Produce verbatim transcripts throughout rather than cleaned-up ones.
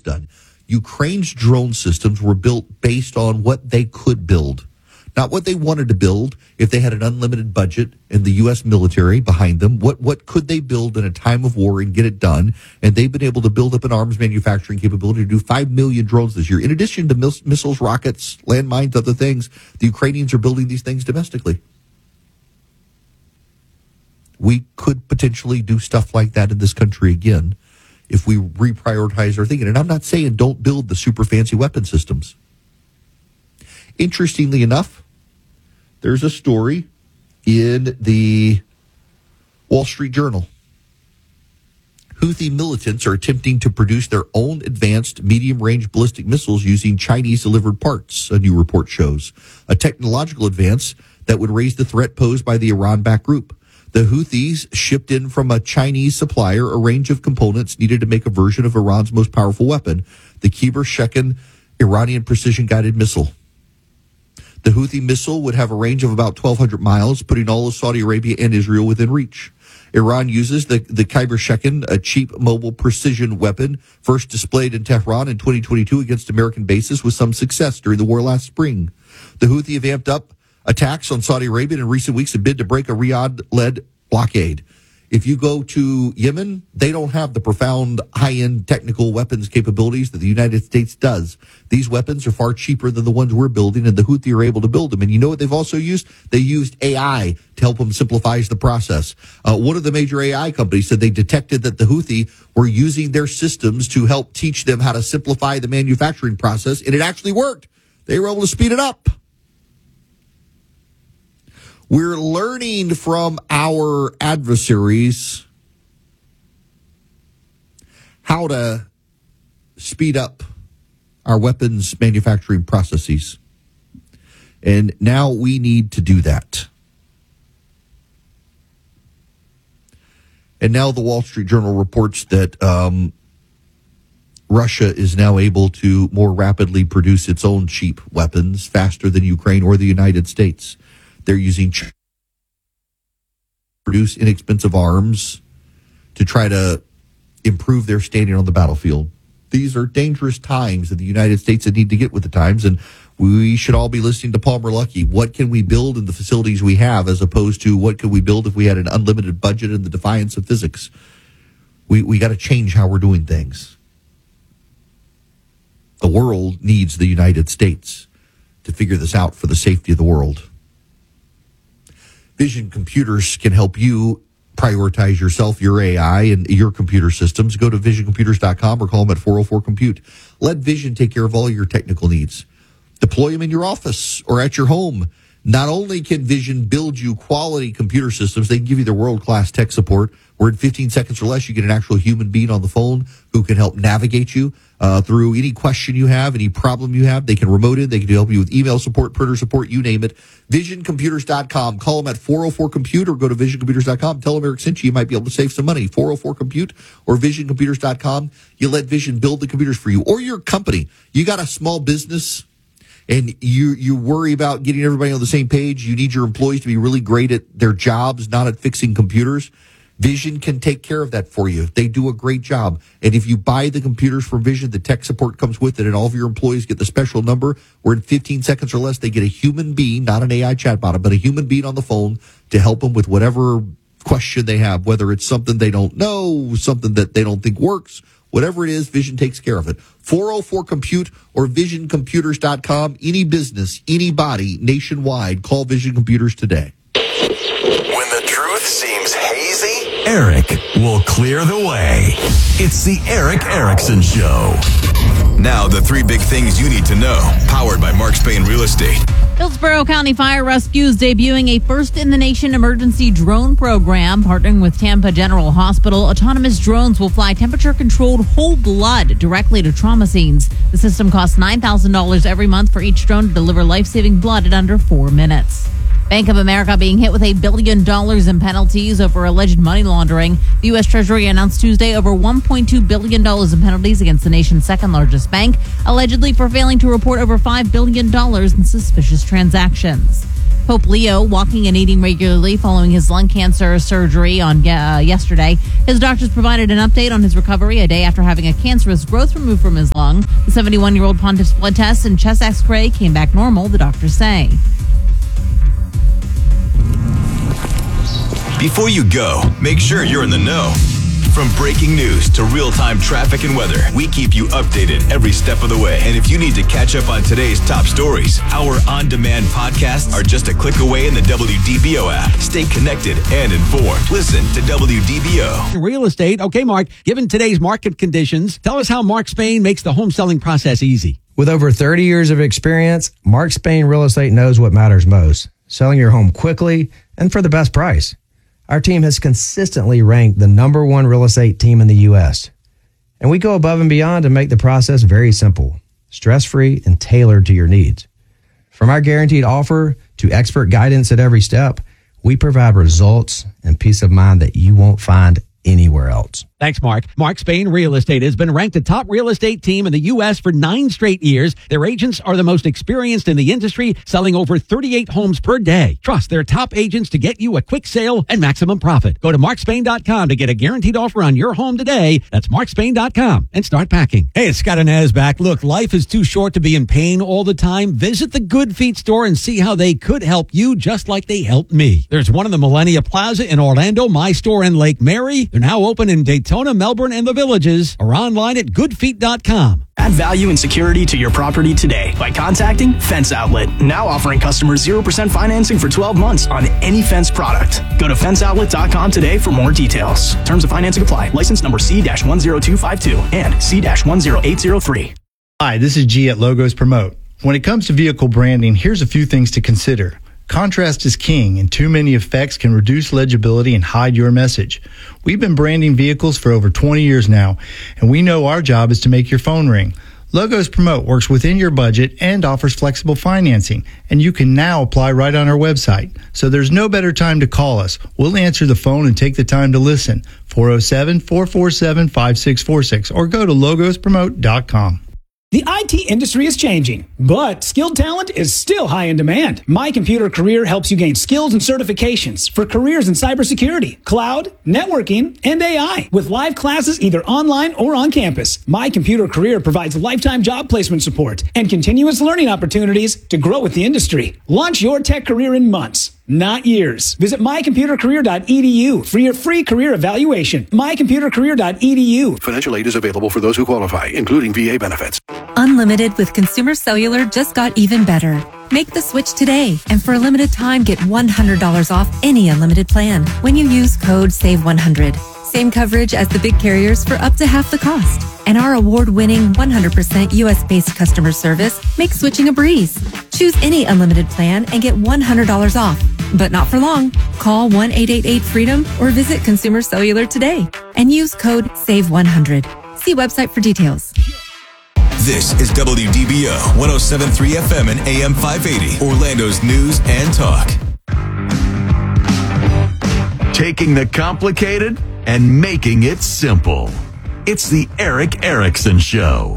done. Ukraine's drone systems were built based on what they could build, not what they wanted to build. If they had an unlimited budget and the U S military behind them, what, what could they build in a time of war and get it done? And they've been able to build up an arms manufacturing capability to do five million drones this year. In addition to miss, missiles, rockets, landmines, other things, the Ukrainians are building these things domestically. We could potentially do stuff like that in this country again if we reprioritize our thinking. And I'm not saying don't build the super fancy weapon systems. Interestingly enough, there's a story in the Wall Street Journal. Houthi militants are attempting to produce their own advanced medium-range ballistic missiles using Chinese-delivered parts, a new report shows. A technological advance that would raise the threat posed by the Iran-backed group. The Houthis shipped in from a Chinese supplier a range of components needed to make a version of Iran's most powerful weapon, the Kibar-Shekin Iranian precision-guided missile. The Houthi missile would have a range of about twelve hundred miles, putting all of Saudi Arabia and Israel within reach. Iran uses the, the Kibar-Shekin, a cheap mobile precision weapon, first displayed in Tehran in twenty twenty-two against American bases with some success during the war last spring. The Houthi have amped up attacks on Saudi Arabia in recent weeks in bid to break a Riyadh-led blockade. If you go to Yemen, they don't have the profound high-end technical weapons capabilities that the United States does. These weapons are far cheaper than the ones we're building, and the Houthi are able to build them. And you know what they've also used? They used A I to help them simplify the process. Uh, one of the major A I companies said they detected that the Houthi were using their systems to help teach them how to simplify the manufacturing process, and it actually worked. They were able to speed it up. We're learning from our adversaries how to speed up our weapons manufacturing processes. And now we need to do that. And now the Wall Street Journal reports that um, Russia is now able to more rapidly produce its own cheap weapons faster than Ukraine or the United States. They're using China to produce inexpensive arms to try to improve their standing on the battlefield. These are dangerous times that the United States need to get with the times, and we should all be listening to Palmer Luckey. What can we build in the facilities we have as opposed to what could we build if we had an unlimited budget in the defiance of physics? We, we got to change how we're doing things. The world needs the United States to figure this out for the safety of the world. Vision Computers can help you prioritize yourself, your A I, and your computer systems. Go to vision computers dot com or call them at four oh four compute. Let Vision take care of all your technical needs. Deploy them in your office or at your home. Not only can Vision build you quality computer systems, they can give you their world-class tech support, where in fifteen seconds or less, you get an actual human being on the phone who can help navigate you uh, through any question you have, any problem you have. They can remote in. They can help you with email support, printer support, you name it. vision computers dot com. Call them at four oh four compute or go to vision computers dot com. Tell them Eric sent you. You might be able to save some money. four oh four compute or vision computers dot com. You let Vision build the computers for you or your company. You got a small business and you you worry about getting everybody on the same page. You need your employees to be really great at their jobs, not at fixing computers. Vision can take care of that for you. They do a great job. And if you buy the computers from Vision, the tech support comes with it, and all of your employees get the special number where in fifteen seconds or less, they get a human being, not an A I chatbot, but a human being on the phone to help them with whatever question they have, whether it's something they don't know, something that they don't think works, whatever it is, Vision takes care of it. four oh four compute or vision computers dot com. Any business, anybody, nationwide, call Vision Computers today. When the truth seems hazy, Eric will clear the way. It's the Eric Erickson Show. Now the three big things you need to know, powered by Mark Spain Real Estate. Hillsborough County Fire Rescue is debuting a first-in-the-nation emergency drone program. Partnering with Tampa General Hospital, autonomous drones will fly temperature-controlled whole blood directly to trauma scenes. The system costs nine thousand dollars every month for each drone to deliver life-saving blood in under four minutes. Bank of America being hit with a billion dollars in penalties over alleged money laundering. The U S. Treasury announced Tuesday over one point two billion dollars in penalties against the nation's second largest bank, allegedly for failing to report over five billion dollars in suspicious transactions. Pope Leo walking and eating regularly following his lung cancer surgery on uh, yesterday. His doctors provided an update on his recovery a day after having a cancerous growth removed from his lung. The seventy-one-year-old pontiff's blood tests and chest x-ray came back normal, the doctors say. Before you go, make sure you're in the know. From breaking news to real-time traffic and weather, we keep you updated every step of the way. And if you need to catch up on today's top stories, our on-demand podcasts are just a click away in the W D B O app. Stay connected and informed. Listen to W D B O. Real estate. Okay, Mark, given today's market conditions, tell us how Mark Spain makes the home selling process easy. With over thirty years of experience, Mark Spain Real Estate knows what matters most: selling your home quickly and for the best price. Our team has consistently ranked the number one real estate team in the U S. And we go above and beyond to make the process very simple, stress-free, and tailored to your needs. From our guaranteed offer to expert guidance at every step, we provide results and peace of mind that you won't find anywhere else. Thanks, Mark. Mark Spain Real Estate has been ranked the top real estate team in the U S for nine straight years. Their agents are the most experienced in the industry, selling over thirty-eight homes per day. Trust their top agents to get you a quick sale and maximum profit. Go to mark spain dot com to get a guaranteed offer on your home today. That's mark spain dot com and start packing. Hey, it's Scott Inez back. Look, life is too short to be in pain all the time. Visit the Good Feet store and see how they could help you just like they helped me. There's one in the Millennia Plaza in Orlando, my store in Lake Mary. They're now open in Daytona, Melbourne, and the Villages, or online at good feet dot com. Add value and security to your property today by contacting Fence Outlet, now offering customers zero percent financing for twelve months on any Fence product. Go to fence outlet dot com today for more details. Terms of financing apply. License number C one zero two five two and C one zero eight zero three. Hi, this is G at Logos Promote. When it comes to vehicle branding, here's a few things to consider. Contrast is king, and too many effects can reduce legibility and hide your message. We've been branding vehicles for over twenty years now, and we know our job is to make your phone ring. Logos Promote works within your budget and offers flexible financing, and you can now apply right on our website. So there's no better time to call us. We'll answer the phone and take the time to listen. four oh seven, four four seven, five six four six or go to logos promote dot com. The I T industry is changing, but skilled talent is still high in demand. My Computer Career helps you gain skills and certifications for careers in cybersecurity, cloud, networking, and A I. With live classes either online or on campus, My Computer Career provides lifetime job placement support and continuous learning opportunities to grow with the industry. Launch your tech career in months, not years. Visit my computer career dot e d u for your free career evaluation. my computer career dot e d u. Financial aid is available for those who qualify, including V A benefits. Unlimited with Consumer Cellular just got even better. Make the switch today, and for a limited time, get one hundred dollars off any unlimited plan when you use code save one hundred. Same coverage as the big carriers for up to half the cost. And our award-winning one hundred percent U S-based customer service makes switching a breeze. Choose any unlimited plan and get one hundred dollars off. But not for long. Call one eight eight eight freedom or visit Consumer Cellular today and use code save one hundred. See website for details. This is W D B O one oh seven point three F M and A M five eighty, Orlando's news and talk. Taking the complicated and making it simple. It's the Eric Erickson Show.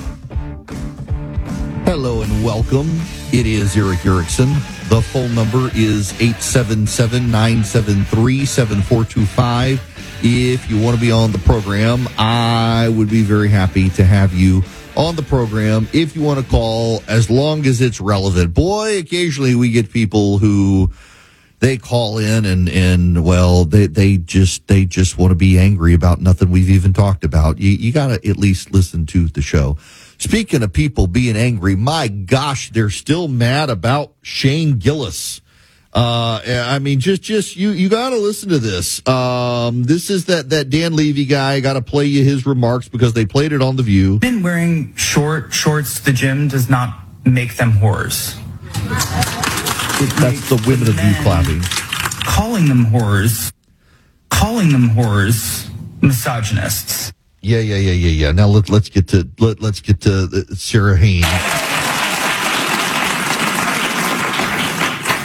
Hello and welcome. It is Eric Erickson. The phone number is eight seven seven, nine seven three, seven four two five. If you want to be on the program, I would be very happy to have you on the program if you want to call, as long as it's relevant. Boy, occasionally we get people who they call in and, and well, they, they just they just want to be angry about nothing we've even talked about. You, you got to at least listen to the show. Speaking of people being angry, my gosh, they're still mad about Shane Gillis. Uh, I mean, just, just, you, you gotta listen to this. Um, this is that, that Dan Levy guy. I gotta play you his remarks because they played it on The View. Men wearing short shorts to the gym does not make them whores. That's the women of View clapping. Calling them whores, calling them whores, misogynists. Yeah, yeah, yeah, yeah, yeah. Now let, let's get to, let, let's get to uh, Sarah Haynes.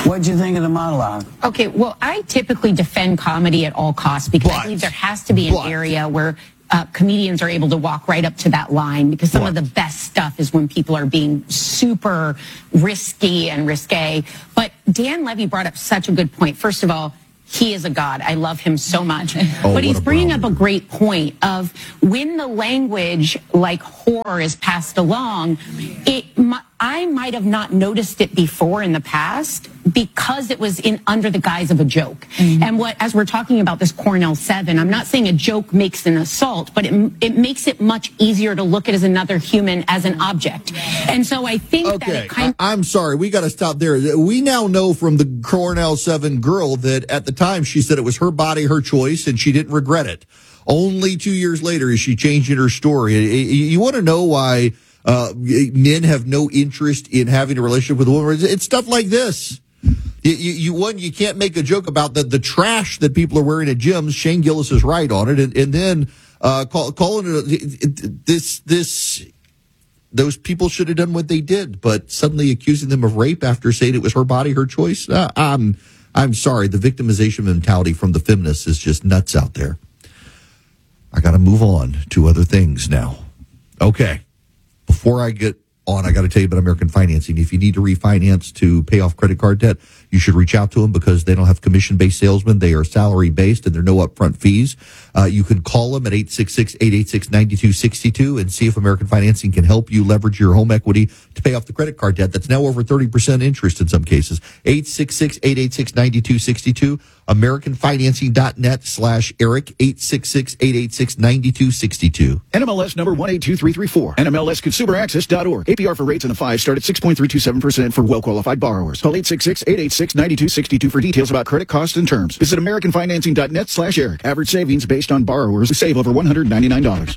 What'd you think of the monologue? Okay, well, I typically defend comedy at all costs because But- I believe there has to be an but- area where uh, comedians are able to walk right up to that line, because some of the best stuff is when people are being super risky and risque. But Dan Levy brought up such a good point. First of all, he is a god. I love him so much. Oh, but he's what a bringing up a great point of when the language like horror is passed along, it mi- I might have not noticed it before in the past because it was in under the guise of a joke. And what, as we're talking about this Cornell seven, I'm not saying a joke makes an assault, but it, it makes it much easier to look at as another human, as an object. And so I think that Okay, it kind I, I'm sorry. We got to stop there. We now know from the Cornell seven girl that at the time she said it was her body, her choice, and she didn't regret it. Only two years later is she changing her story. You, you want to know why uh, men have no interest in having a relationship with a woman? It's stuff like this. You, you, you one, you can't make a joke about the, the trash that people are wearing at gyms. Shane Gillis is right on it, and, and then uh, call, calling it, it, it this this. Those people should have done what they did, but suddenly accusing them of rape after saying it was her body, her choice. Uh, I'm I'm sorry. The victimization mentality from the feminists is just nuts out there. I got to move on to other things now. Okay. Before I get on, I got to tell you about American Financing. If you need to refinance to pay off credit card debt, you should reach out to them because they don't have commission-based salesmen. They are salary-based, and there are no upfront fees. Uh, you can call them at eight six six, eight eight six, nine two six two and see if American Financing can help you leverage your home equity to pay off the credit card debt. That's now over thirty percent interest in some cases. eight six six, eight eight six, nine two six two, americanfinancing.net slash Eric, eight six six, eight eight six, nine two six two. N M L S number one eight two three three four. N M L S consumer access dot org. A P R for rates in a five start at six point three two seven percent for well-qualified borrowers. Call eight six six, eight eight six, nine two six two for details about credit costs and terms. Visit americanfinancing.net slash Eric. Average savings based on borrowers who save over one hundred ninety-nine dollars.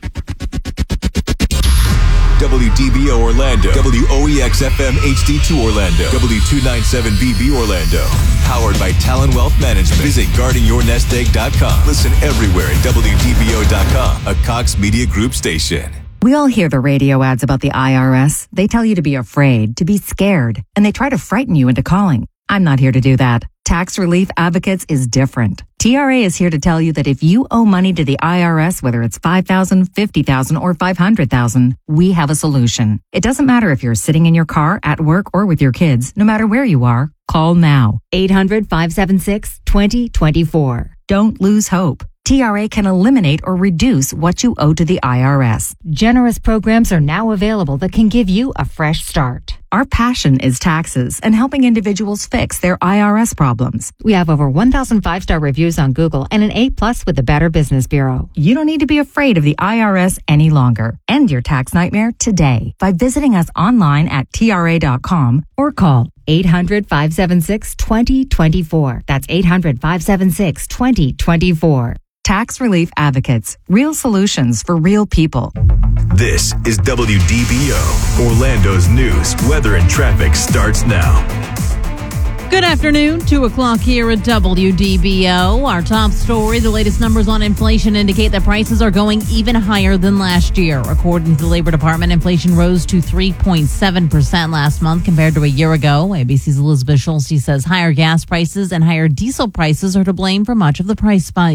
W D B O Orlando, W O E X F M H D two Orlando, W two ninety-seven B B Orlando. Powered by Talon Wealth Management. Visit guarding your nest egg dot com. Listen everywhere at W D B O dot com, a Cox Media Group station. We all hear the radio ads about the I R S. They tell you to be afraid, to be scared, and they try to frighten you into calling. I'm not here to do that. Tax Relief Advocates is different. T R A is here to tell you that if you owe money to the I R S, whether it's five thousand dollars, fifty thousand dollars, or five hundred thousand dollars, we have a solution. It doesn't matter if you're sitting in your car, at work, or with your kids. No matter where you are, call now. eight hundred, five seven six, two zero two four. Don't lose hope. T R A can eliminate or reduce what you owe to the I R S. Generous programs are now available that can give you a fresh start. Our passion is taxes and helping individuals fix their I R S problems. We have over one thousand five-star reviews on Google and an A plus with the Better Business Bureau. You don't need to be afraid of the I R S any longer. End your tax nightmare today by visiting us online at T R A dot com or call eight hundred, five seven six, two zero two four. That's eight hundred, five seven six, two zero two four. Tax Relief Advocates. Real solutions for real people. This is W D B O. Orlando's news, weather, and traffic starts now. Good afternoon, two o'clock here at W D B O. Our top story, the latest numbers on inflation indicate that prices are going even higher than last year. According to the Labor Department, inflation rose to three point seven percent last month compared to a year ago. A B C's Elizabeth Schulte says higher gas prices and higher diesel prices are to blame for much of the price spike.